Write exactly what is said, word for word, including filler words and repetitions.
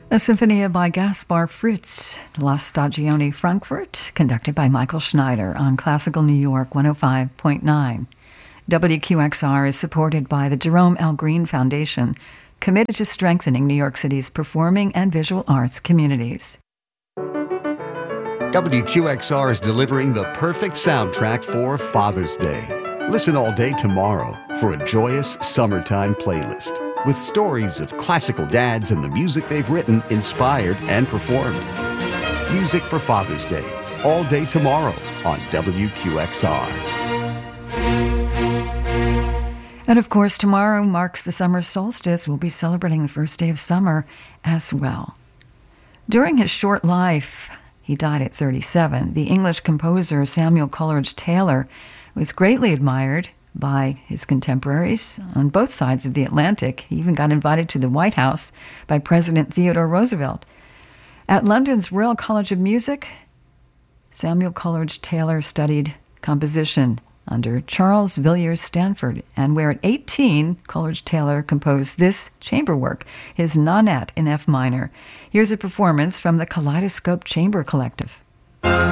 A Sinfonia by Gaspar Fritz, La Stagione Frankfurt, conducted by Michael Schneider on Classical New York one oh five point nine. W Q X R is supported by the Jerome L. Green Foundation, committed to strengthening New York City's performing and visual arts communities. W Q X R is delivering the perfect soundtrack for Father's Day. Listen all day tomorrow for a joyous summertime playlist with stories of classical dads and the music they've written, inspired, and performed. Music for Father's Day, all day tomorrow on W Q X R. And of course, tomorrow marks the summer solstice. We'll be celebrating the first day of summer as well. During his short life, he died at thirty-seven, the English composer Samuel Coleridge Taylor was greatly admired by his contemporaries on both sides of the Atlantic. He even got invited to the White House by President Theodore Roosevelt. At London's Royal College of Music, Samuel Coleridge Taylor studied composition under Charles Villiers Stanford, and where at eighteen, Coleridge Taylor composed this chamber work, his Nonet in F minor. Here's a performance from the Kaleidoscope Chamber Collective.